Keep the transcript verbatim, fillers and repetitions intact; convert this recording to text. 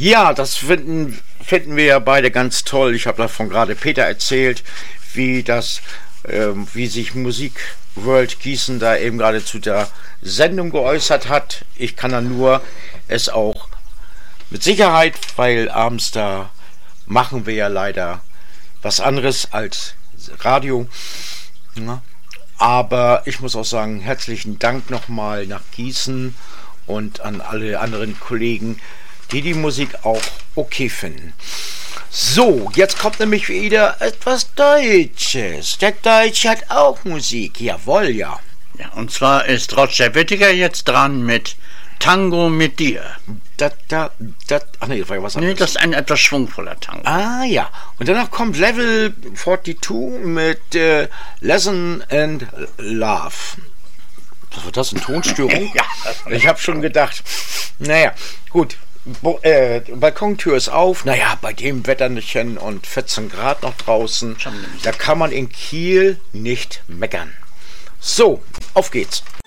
Ja, das finden, finden wir ja beide ganz toll. Ich habe davon gerade Peter erzählt, wie das, ähm, wie sich Musik World Gießen da eben gerade zu der Sendung geäußert hat. Ich kann dann nur es auch mit Sicherheit, weil abends da machen wir ja leider was anderes als Radio. Ja. Aber ich muss auch sagen, herzlichen Dank nochmal nach Gießen und an alle anderen Kollegen, die die Musik auch okay finden. So, jetzt kommt nämlich wieder etwas Deutsches. Der Deutsche hat auch Musik, jawohl, ja. Ja, und zwar ist Roger Whittaker jetzt dran mit Tango mit dir. Da, da, da, ach nee, das war ja was anderes. Nee, das ist ein etwas schwungvoller Tango. Ah ja, und danach kommt Level zweiundvierzig mit äh, Lesson and Love. Was war das, eine Tonstörung? Ja. Ich habe schon gedacht, naja, gut. Bo äh, Balkontür ist auf. Naja, bei dem Wetterchen und vierzehn Grad noch draußen, da kann man in Kiel nicht meckern. So, auf geht's.